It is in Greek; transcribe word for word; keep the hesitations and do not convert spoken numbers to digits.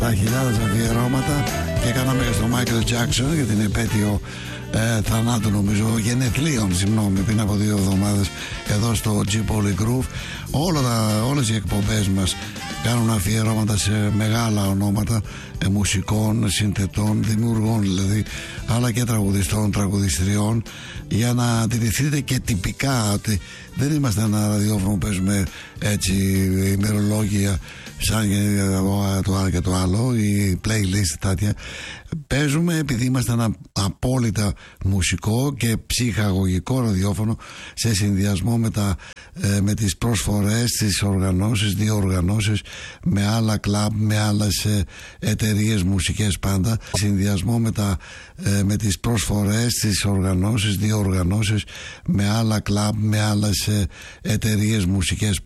Τα χιλιάδες αφιερώματα και κάναμε και στο Michael Jackson για την επέτειο ε, θανάτου, νομίζω, γενεθλίων, συγγνώμη, πριν από δύο εβδομάδες εδώ στο G Poly Groove. Όλα τα, όλες οι εκπομπές μας κάνουν αφιερώματα σε μεγάλα ονόματα ε, μουσικών, συνθετών, δημιουργών δηλαδή, αλλά και τραγουδιστών, τραγουδιστριών, για να αντιληφθείτε και τυπικά ότι δεν είμαστε ένα ραδιόφωνο που παίζουμε έτσι ημερολόγια σαν το άλλο και το άλλο, η playlist τέτοια. Παίζουμε επειδή είμαστε ένα απόλυτα μουσικό και ψυχαγωγικό ραδιόφωνο σε συνδυασμό με, τα, ε, με τις προσφορές, τις οργανώσεις, διοργανώσεις με άλλα κλαμπ, με άλλες ε, εταιρείες μουσικές πάντα, συνδυασμό με, τα, ε, με τις προσφορές, τις οργανώσεις, διοργανώσεις με άλλα κλαμπ, με άλλες ε, εταιρείες μουσικές